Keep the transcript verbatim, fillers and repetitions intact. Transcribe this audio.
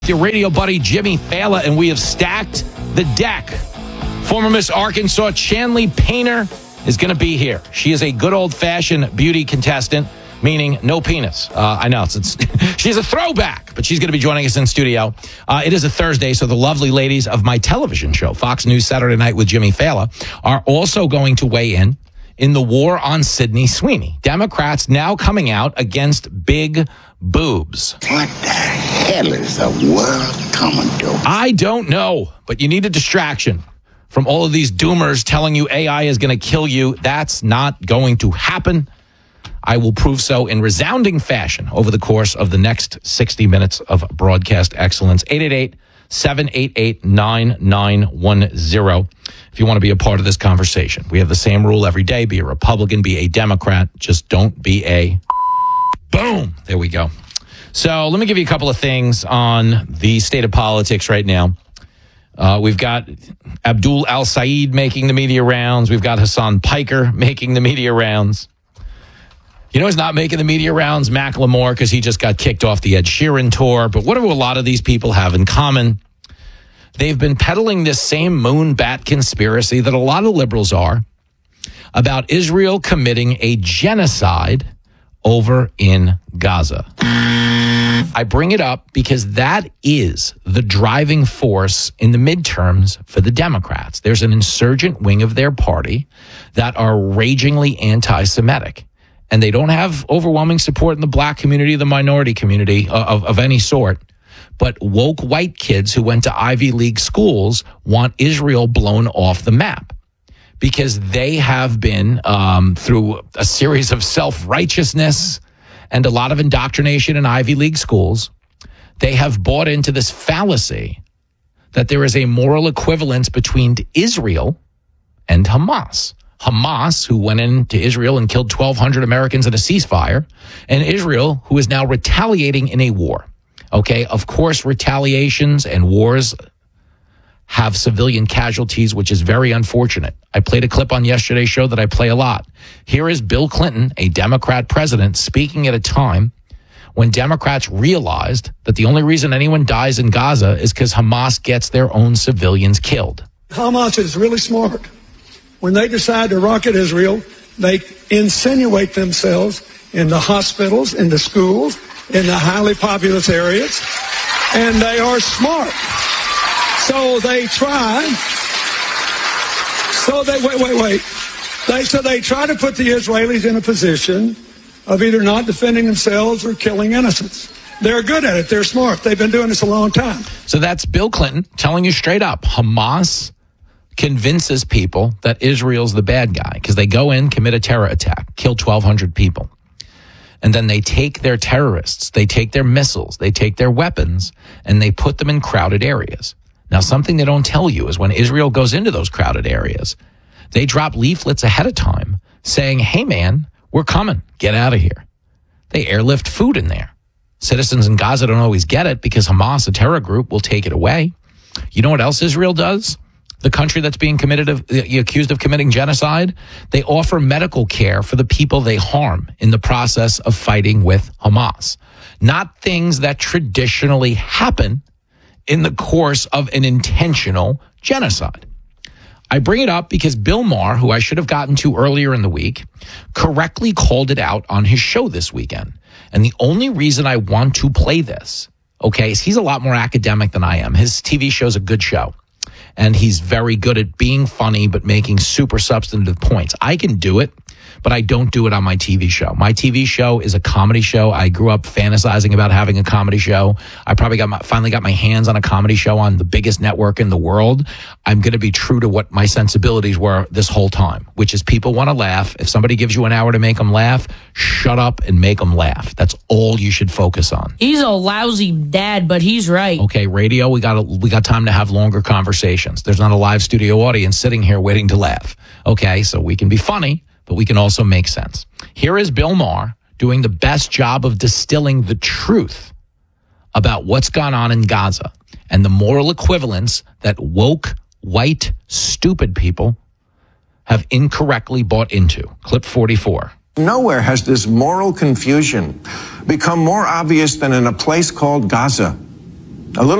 Your radio buddy Jimmy Fallon, and we have stacked the deck. Former Miss Arkansas Chanley Painter is going to be here. She is a good old-fashioned beauty contestant, meaning no penis. Uh, I know, it's, it's, she's a throwback, but she's going to be joining us in studio. Uh, it is a Thursday, so the lovely ladies of my television show, Fox News Saturday Night with Jimmy Fallon, are also going to weigh in in the war on Sydney Sweeney. Democrats now coming out against big boobs. What the hell is the world coming to? I don't know, but you need a distraction from all of these doomers telling you A I is going to kill you. That's not going to happen. I will prove so in resounding fashion over the course of the next sixty minutes of broadcast excellence. eight eight eight, seven eight eight, nine nine one zero if you want to be a part of this conversation. We have the same rule every day. Be a Republican, be a Democrat. Just don't be a... Boom. There we go. So let me give you a couple of things on the state of politics right now. Uh, we've got Abdul Al-Sayed making the media rounds. We've got Hassan Piker making the media rounds. You know who's not making the media rounds? Macklemore, because he just got kicked off the Ed Sheeran tour. But what do a lot of these people have in common? They've been peddling this same moon bat conspiracy that a lot of liberals are about Israel committing a genocide over in Gaza. I bring it up because that is the driving force in the midterms for the Democrats. There's an insurgent wing of their party that are ragingly anti-Semitic. And they don't have overwhelming support in the black community, the minority community of, of any sort. But woke white kids who went to Ivy League schools want Israel blown off the map because they have been, um, through a series of self-righteousness and a lot of indoctrination in Ivy League schools, they have bought into this fallacy that there is a moral equivalence between Israel and Hamas. Hamas, who went into Israel and killed twelve hundred Americans in a ceasefire, and Israel, who is now retaliating in a war. Okay, of course, retaliations and wars have civilian casualties, which is very unfortunate. I played a clip on yesterday's show that I play a lot. Here is Bill Clinton, a Democrat president, speaking at a time when Democrats realized that the only reason anyone dies in Gaza is because Hamas gets their own civilians killed. Hamas is really smart. When they decide to rocket Israel, they insinuate themselves in the hospitals, in the schools, in the highly populous areas, and they are smart. So they try, so they, wait, wait, wait. They, so they try to put the Israelis in a position of either not defending themselves or killing innocents. They're good at it. They're smart. They've been doing this a long time. So that's Bill Clinton telling you straight up, Hamas convinces people that Israel's the bad guy because they go in, commit a terror attack, kill twelve hundred people. And then they take their terrorists, they take their missiles, they take their weapons, and they put them in crowded areas. Now, something they don't tell you is when Israel goes into those crowded areas, they drop leaflets ahead of time saying, hey, man, we're coming. Get out of here. They airlift food in there. Citizens in Gaza don't always get it because Hamas, a terror group, will take it away. You know what else Israel does? The country that's being committed of, accused of committing genocide, they offer medical care for the people they harm in the process of fighting with Hamas. Not things that traditionally happen in the course of an intentional genocide. I bring it up because Bill Maher, who I should have gotten to earlier in the week, correctly called it out on his show this weekend. And the only reason I want to play this, okay, is he's a lot more academic than I am. His T V show's a good show. And he's very good at being funny, but making super substantive points. I can do it, but I don't do it on my T V show. My T V show is a comedy show. I grew up fantasizing about having a comedy show. I probably got my, finally got my hands on a comedy show on the biggest network in the world. I'm going to be true to what my sensibilities were this whole time, which is people want to laugh. If somebody gives you an hour to make them laugh, shut up and make them laugh. That's all you should focus on. He's a lousy dad, but he's right. Okay, radio, we got a, we got time to have longer conversations. There's not a live studio audience sitting here waiting to laugh. Okay, so we can be funny, but we can also make sense. Here is Bill Maher doing the best job of distilling the truth about what's gone on in Gaza and the moral equivalence that woke, white, stupid people have incorrectly bought into. Clip forty-four. Nowhere has this moral confusion become more obvious than in a place called Gaza. a little